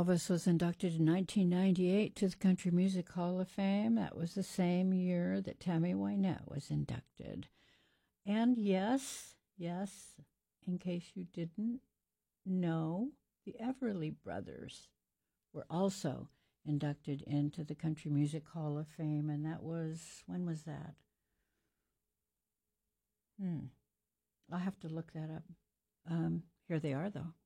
Elvis was inducted in 1998 to the Country Music Hall of Fame. That was the same year that Tammy Wynette was inducted. And yes, in case you didn't know, the Everly Brothers were also inducted into the Country Music Hall of Fame, and that was, when was that? I'll have to look that up. Here they are, though.